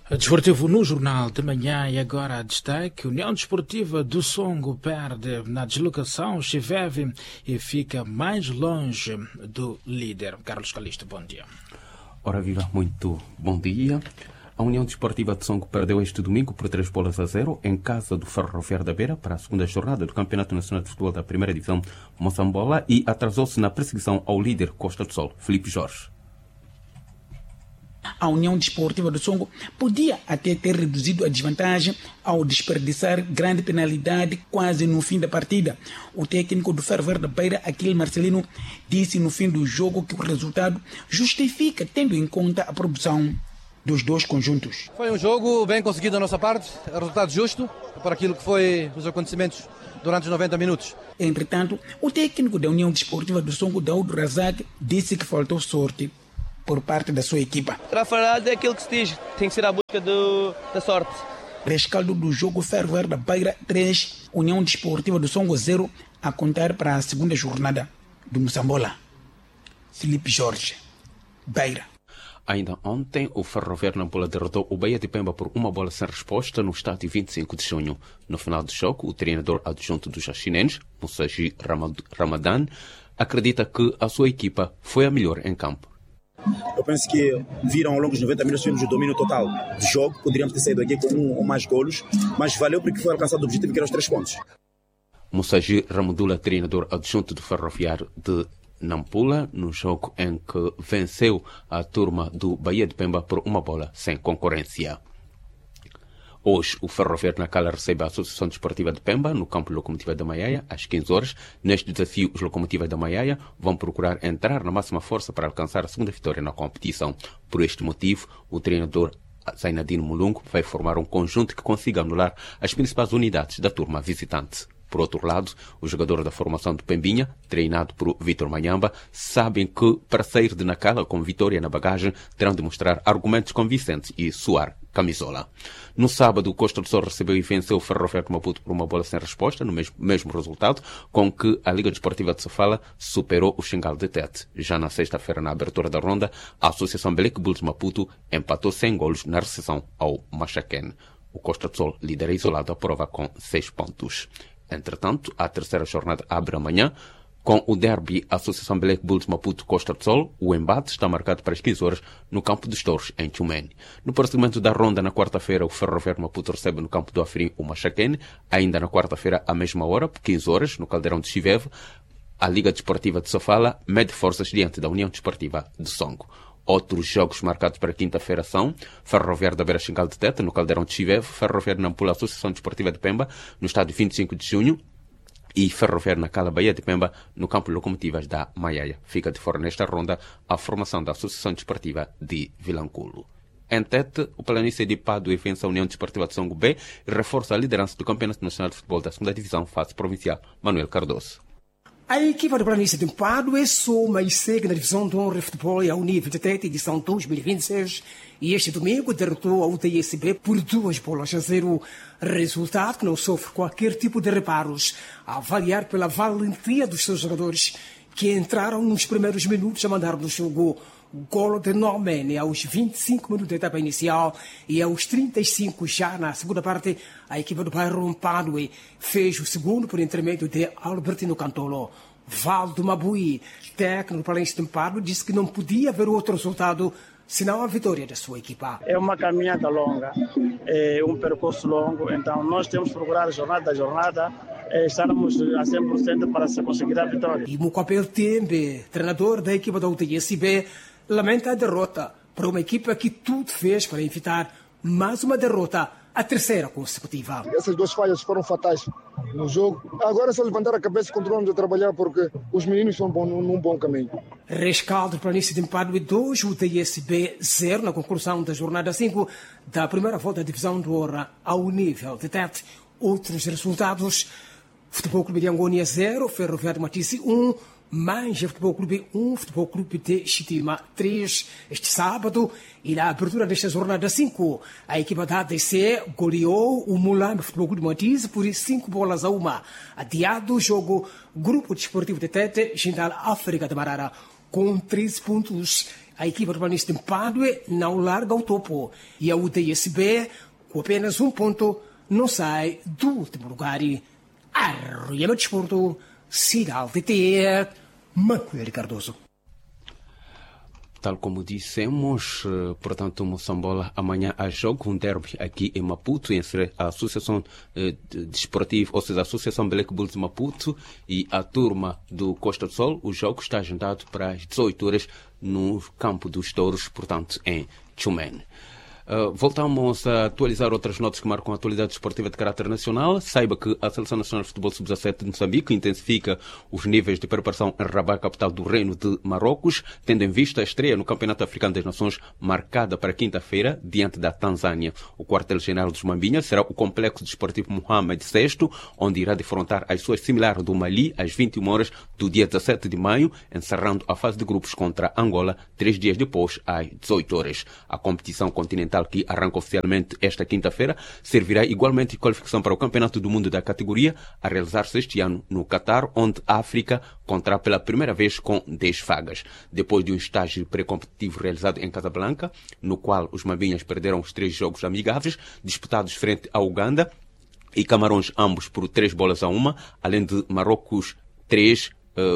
Desportivo no Jornal de Manhã e agora a destaque. União Desportiva do Songo perde na deslocação Chiveve e fica mais longe do líder. Carlos Calixto, bom dia. Ora viva, muito bom dia. A União Desportiva de Songo perdeu este domingo por 3-0 em casa do Ferroviário da Beira para a segunda jornada do Campeonato Nacional de Futebol da Primeira Divisão Moçambola e atrasou-se na perseguição ao líder Costa do Sol, Filipe Jorge. A União Desportiva do Songo podia até ter reduzido a desvantagem ao desperdiçar grande penalidade quase no fim da partida. O técnico do Ferroviário da Beira, Aquile Marcelino, disse no fim do jogo que o resultado justifica, tendo em conta a produção dos dois conjuntos. Foi um jogo bem conseguido da nossa parte, resultado justo para aquilo que foi os acontecimentos durante os 90 minutos. Entretanto, o técnico da União Desportiva do Songo, Daúdo Razak, disse que faltou sorte por parte da sua equipa. Para falar é aquilo que se diz, tem que ser a busca da sorte. Rescaldo do jogo Ferroviário da Beira 3, União Desportiva do Songo 0, a contar para a segunda jornada do Moçambola. Filipe Jorge, Beira. Ainda ontem, o Ferroviário Nampula derrotou o Bahia de Pemba por 1 sem resposta no estádio 25 de junho. No final do jogo, o treinador adjunto dos Jaxinenses, Moussaji Ramadan, acredita que a sua equipa foi a melhor em campo. Eu penso que viram ao longo dos 90 minutos tivemos o domínio total do jogo, poderíamos ter saído aqui com um ou mais golos, mas valeu porque foi alcançado o objetivo que eram os 3 pontos. Moussaji Ramudula, treinador adjunto do Ferroviário de Nampula, no jogo em que venceu a turma do Bahia de Pemba por 1 sem concorrência. Hoje, o Ferroviário Nacala recebe a Associação Desportiva de Pemba no campo Locomotiva da Maiaia, às 15 horas. Neste desafio, os Locomotivas da Maiaia vão procurar entrar na máxima força para alcançar a segunda vitória na competição. Por este motivo, o treinador Zainadine Mulungu vai formar um conjunto que consiga anular as principais unidades da turma visitante. Por outro lado, os jogadores da formação do Pembinha, treinado por Vitor Manhamba, sabem que, para sair de Nacala com vitória na bagagem, terão de mostrar argumentos convincentes e suar camisola. No sábado, o Costa do Sol recebeu e venceu o Ferroviário de Maputo por 1 sem resposta, no mesmo resultado, com que a Liga Desportiva de Sofala superou o Xingal de Tete. Já na sexta-feira, na abertura da ronda, a Associação Belec Bulls Maputo empatou 100 golos na recepção ao Machaquén. O Costa do Sol lidera isolado a prova com 6 pontos. Entretanto, a terceira jornada abre amanhã, com o derby Associação Belec Bulls Maputo Costa do Sol. O embate está marcado para as 15 horas no campo dos Touros, em Tchumene. No prosseguimento da ronda, na quarta-feira, o Ferroviário Maputo recebe no campo do Afirim o Machaquén. Ainda na quarta-feira, à mesma hora, por 15 horas, no Caldeirão de Chiveve, a Liga Desportiva de Sofala mede forças diante da União Desportiva de Songo. Outros jogos marcados para quinta-feira são Ferroviário da Beira Xingal de Tete, no Caldeirão de Chiveve, Ferroviário Nampula Associação Desportiva de Pemba, no estádio 25 de junho, e Ferroviário Nacala Bahia de Pemba, no campo Locomotivas da Maiaia. Fica de fora nesta ronda a formação da Associação Desportiva de Vilanculo. Em Tete, o planície de Padua vence a União Desportiva de Songo B e reforça a liderança do Campeonato Nacional de Futebol da 2ª Divisão Fase Provincial, Manuel Cardoso. A equipa do Planície de Padua soma e segue na divisão de honra de futebol ao nível de Tete, edição 2026, e este domingo derrotou a UTSB por 2-0, resultado que não sofre qualquer tipo de reparos, a avaliar pela valentia dos seus jogadores, que entraram nos primeiros minutos a mandar no jogo golo de Norman aos 25 minutos da etapa inicial e aos 35 já na segunda parte a equipa do bairro Padua fez o segundo por intermédio de Albertino Cantolo. Valdo Mabui, técnico do Planície de Padua, disse que não podia haver outro resultado senão a vitória da sua equipa. É uma caminhada longa, é um percurso longo, então nós temos que procurar jornada a jornada, estarmos a 100% para se conseguir a vitória. E Mucapel Tembe, treinador da equipa da UTSB, lamenta a derrota para uma equipa que tudo fez para evitar mais uma derrota, a terceira consecutiva. Essas 2 falhas foram fatais no jogo. Agora é só levantar a cabeça e continuamos a trabalhar porque os meninos estão num bom caminho. Rescaldo Planície de Padua 2, UTSB 0 na conclusão da jornada 5 da primeira volta da divisão de honra ao nível de Tete. Outros resultados: Futebol Clube de Angônia 0, Ferroviário de Matisse 1, Manja Futebol Clube 1, Futebol Clube de Chitima 3. Este sábado, e na abertura desta jornada 5, a equipa da ADC goleou o Mulambe Futebol Clube de Matisse por 5-1. Adiado o jogo, Grupo Desportivo de Tete, Gindal África de Marara, com 13 pontos. a equipa do Planície de Padue não larga o topo e a UTSB, com apenas 1 ponto, não sai do último lugar. Arruiama Desporto, Cidade TT, Manuel Cardoso. Tal como dissemos, portanto, Moçambola, amanhã há jogo, um derby aqui em Maputo, entre a Associação Desportiva, ou seja, a Associação Black Bulls de Maputo e a turma do Costa do Sol. O jogo está agendado para as 18 horas no Campo dos Touros, portanto, em Tchumene. Voltamos a atualizar outras notas que marcam a atualidade esportiva de caráter nacional. Saiba que a Seleção Nacional de Futebol Sub-17 de Moçambique intensifica os níveis de preparação em Rabat, capital do Reino de Marrocos, tendo em vista a estreia no Campeonato Africano das Nações, marcada para quinta-feira, diante da Tanzânia. O quartel-general dos Mambinhas será o Complexo Desportivo Mohamed VI, onde irá defrontar as suas similares do Mali às 21 horas do dia 17 de maio, encerrando a fase de grupos contra Angola 3 dias depois, às 18 horas. A competição continental, que arranca oficialmente esta quinta-feira, servirá igualmente de qualificação para o Campeonato do Mundo da categoria, a realizar-se este ano no Catar, onde a África contará pela primeira vez com 10 vagas. Depois de um estágio pré-competitivo realizado em Casablanca, no qual os Mambinhas perderam os 3 jogos amigáveis, disputados frente à Uganda e Camarões, ambos por 3-1, além de Marrocos 3,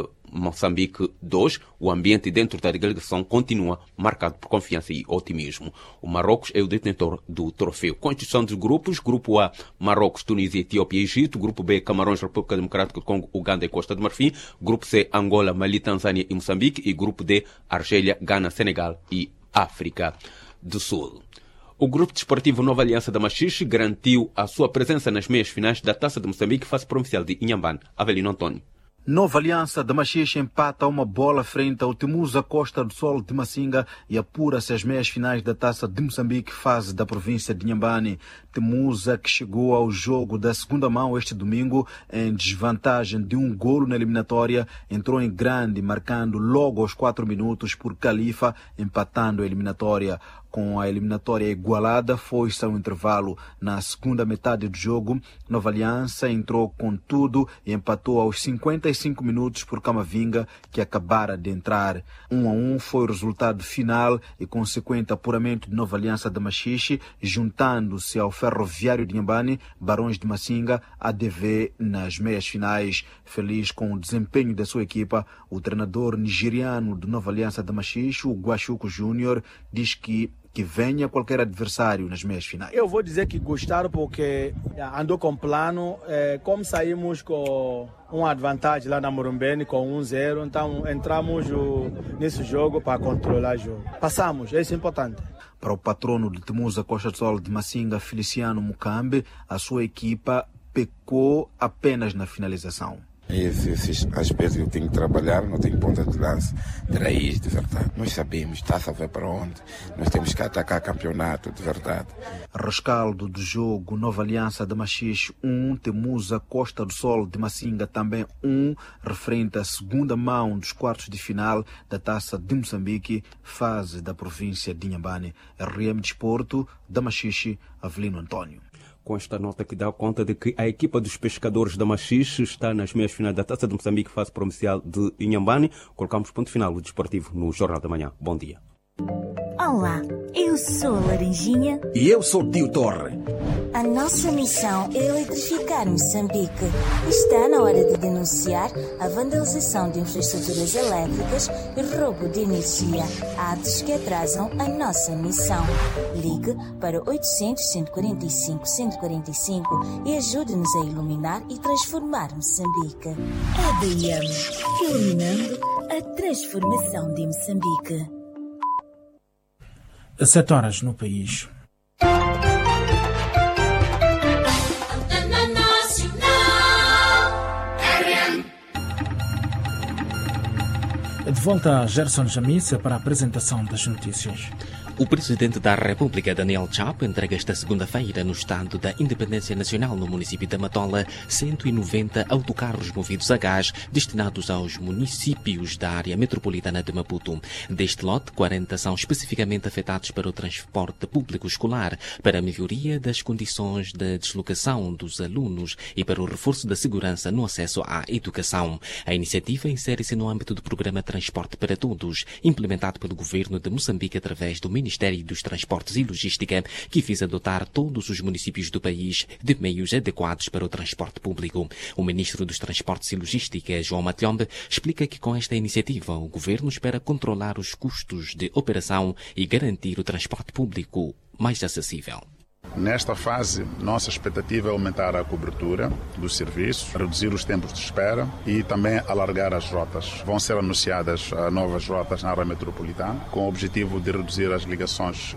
Moçambique 2, o ambiente dentro da delegação continua marcado por confiança e otimismo. O Marrocos é o detentor do troféu. Constituição dos grupos: Grupo A, Marrocos, Tunísia, Etiópia e Egito. Grupo B, Camarões, República Democrática do Congo, Uganda e Costa do Marfim. Grupo C, Angola, Mali, Tanzânia e Moçambique. E Grupo D, Argélia, Gana, Senegal e África do Sul. O Grupo Desportivo Nova Aliança da Machixe garantiu a sua presença nas meias finais da Taça de Moçambique, fase provincial de Inhambane. Avelino Antônio. Nova Aliança da Machixe empata uma bola frente ao Temusa Costa do Sol de Massinga e apura-se às meias finais da Taça de Moçambique, fase da província de Inhambane. Temusa, que chegou ao jogo da segunda mão este domingo em desvantagem de 1 golo na eliminatória, entrou em grande, marcando logo aos 4 minutos por Califa, empatando a eliminatória. Com a eliminatória igualada, foi-se ao intervalo. Na segunda metade do jogo, Nova Aliança entrou com tudo e empatou aos 55 minutos por Camavinga, que acabara de entrar. 1-1 foi o resultado final e consequente apuramento de Nova Aliança da Machixe, juntando-se ao Ferroviário de Inhambane, Barões de Massinga, ADV nas meias finais. Feliz com o desempenho da sua equipa, o treinador nigeriano de Nova Aliança da Machixe, o Guachuco Júnior, diz que venha qualquer adversário nas meias finais. Eu vou dizer que gostaram porque andou com plano, como saímos com uma vantagem lá na Morumbene com 1-0, então entramos nesse jogo para controlar o jogo. Passamos, isso é importante. Para o patrono de Temusa Costa do Sol de Massinga, Feliciano Mucambe, a sua equipa pecou apenas na finalização. Esses aspectos eu tenho que trabalhar, não tenho ponta de lança de raiz, de verdade. Nós sabemos, taça vai para onde, nós temos que atacar campeonato, de verdade. Rescaldo do jogo: Nova Aliança da Machixe 1, Temusa Costa do Sol de Massinga também 1, referente à segunda mão dos quartos de final da Taça de Moçambique, fase da província de Inhambane. RM Desporto da Machixe, Avelino Antônio. Com esta nota que dá conta de que a equipa dos pescadores da Machixe está nas meias finais da Taça de Moçambique, fase provincial de Inhambane. Colocamos ponto final o desportivo no Jornal da Manhã. Bom dia. Olá, eu sou a Laranjinha. E eu sou o Tio Torre. A nossa missão é eletrificar Moçambique. Está na hora de denunciar a vandalização de infraestruturas elétricas e roubo de energia, atos que atrasam a nossa missão. Ligue para 800-145-145 e ajude-nos a iluminar e transformar Moçambique. EDM, iluminando a transformação de Moçambique. 7 horas no país. De volta a Gerson Jamissa para a apresentação das notícias. O Presidente da República, Daniel Chapo, entrega esta segunda-feira no Estado da Independência Nacional, no município de Matola, 190 autocarros movidos a gás destinados aos municípios da área metropolitana de Maputo. Deste lote, 40 são especificamente afetados para o transporte público escolar, para a melhoria das condições de deslocação dos alunos e para o reforço da segurança no acesso à educação. A iniciativa insere-se no âmbito do programa Transporte para Todos, implementado pelo governo de Moçambique através do Ministério dos Transportes e Logística, que visa dotar todos os municípios do país de meios adequados para o transporte público. O ministro dos Transportes e Logística, João Matiombe, explica que com esta iniciativa o governo espera controlar os custos de operação e garantir o transporte público mais acessível. Nesta fase, nossa expectativa é aumentar a cobertura dos serviços, reduzir os tempos de espera e também alargar as rotas. Vão ser anunciadas novas rotas na área metropolitana, com o objetivo de reduzir as ligações.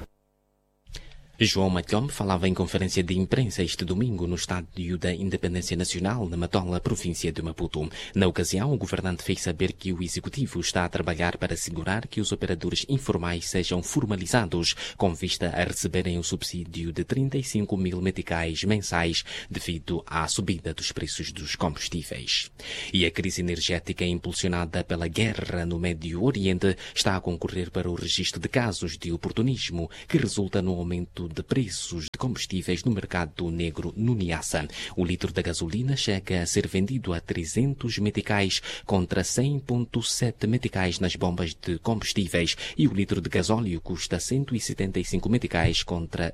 João Matiombe falava em conferência de imprensa este domingo no Estádio da Independência Nacional, na Matola, província de Maputo. Na ocasião, o governante fez saber que o Executivo está a trabalhar para assegurar que os operadores informais sejam formalizados, com vista a receberem o subsídio de 35 mil meticais mensais devido à subida dos preços dos combustíveis. E a crise energética impulsionada pela guerra no Médio Oriente está a concorrer para o registro de casos de oportunismo que resulta no aumento de preços de combustíveis no mercado negro no Niassa. O litro da gasolina chega a ser vendido a 300 meticais contra 100,7 meticais nas bombas de combustíveis e o litro de gasóleo custa 175 meticais contra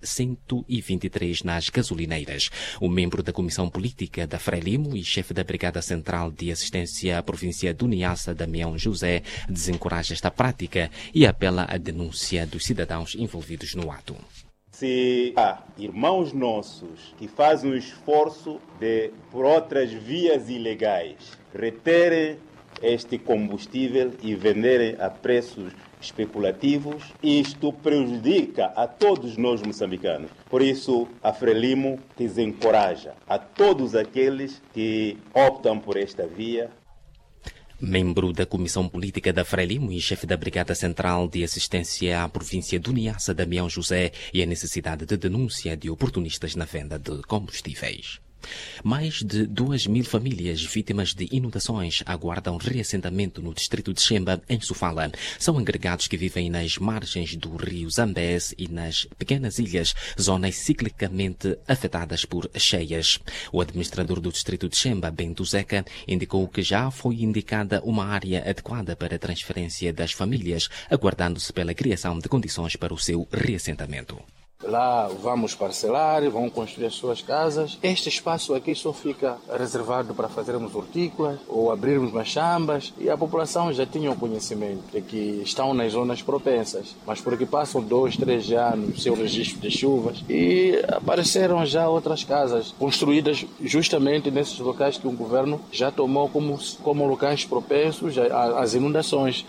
123 nas gasolineiras. O membro da Comissão Política da Frelimo e chefe da Brigada Central de Assistência à província do Niassa, Damião José, desencoraja esta prática e apela à denúncia dos cidadãos envolvidos no ato. Se há irmãos nossos que fazem um esforço de, por outras vias ilegais, reterem este combustível e venderem a preços especulativos, isto prejudica a todos nós moçambicanos. Por isso, a Frelimo desencoraja a todos aqueles que optam por esta via. Membro da Comissão Política da Frelimo e chefe da Brigada Central de Assistência à província do Niassa, Damião José, e a necessidade de denúncia de oportunistas na venda de combustíveis. Mais de 2.000 famílias vítimas de inundações aguardam reassentamento no distrito de Xemba, em Sofala. São agregados que vivem nas margens do rio Zambés e nas pequenas ilhas, zonas ciclicamente afetadas por cheias. O administrador do distrito de Xemba, Bento Zeca, indicou que já foi indicada uma área adequada para a transferência das famílias, aguardando-se pela criação de condições para o seu reassentamento. Lá vamos parcelar, vão construir as suas casas. Este espaço aqui só fica reservado para fazermos hortícolas ou abrirmos machambas, e a população já tinha o conhecimento de que estão nas zonas propensas, mas porque passam 2, 3 anos sem o registro de chuvas e apareceram já outras casas construídas justamente nesses locais que o governo já tomou como locais propensos às inundações.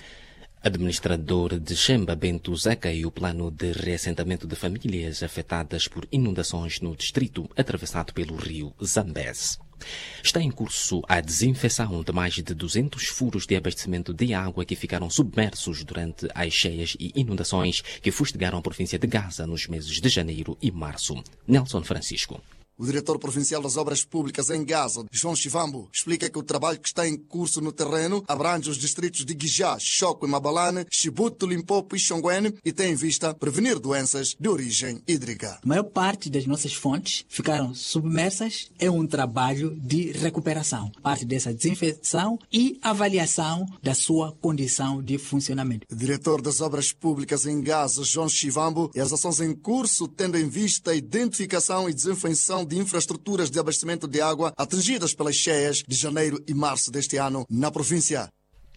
Administrador de Xemba, Bento Zeca, e o plano de reassentamento de famílias afetadas por inundações no distrito atravessado pelo rio Zambés. Está em curso a desinfecção de mais de 200 furos de abastecimento de água que ficaram submersos durante as cheias e inundações que fustigaram a província de Gaza nos meses de janeiro e março. Nelson Francisco. O diretor provincial das Obras Públicas em Gaza, João Chivambo, explica que o trabalho que está em curso no terreno abrange os distritos de Guijá, Choco e Mabalane, Chibuto, Limpopo e Xonguene e tem em vista prevenir doenças de origem hídrica. A maior parte das nossas fontes ficaram submersas. É um trabalho de recuperação, parte dessa desinfecção e avaliação da sua condição de funcionamento. O diretor das Obras Públicas em Gaza, João Chivambo, e as ações em curso tendo em vista a identificação e desinfecção de infraestruturas de abastecimento de água atingidas pelas cheias de janeiro e março deste ano na província.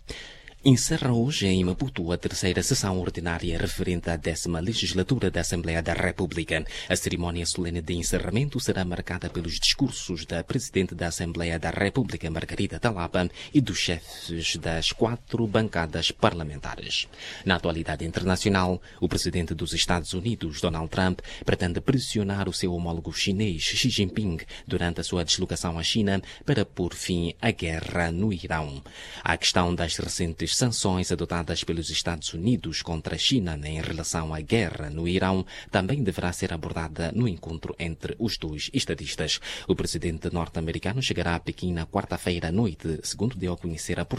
Encerra hoje em Maputo a terceira sessão ordinária referente à 10ª legislatura da Assembleia da República. A cerimónia solene de encerramento será marcada pelos discursos da Presidente da Assembleia da República, Margarida Talapa, e dos chefes das 4 bancadas parlamentares. Na atualidade internacional, o Presidente dos Estados Unidos, Donald Trump, pretende pressionar o seu homólogo chinês, Xi Jinping, durante a sua deslocação à China para pôr fim à guerra no Irão. A questão das recentes sanções adotadas pelos Estados Unidos contra a China em relação à guerra no Irão também deverá ser abordada no encontro entre os dois estadistas. O presidente norte-americano chegará a Pequim na quarta-feira à noite, segundo deu a conhecer a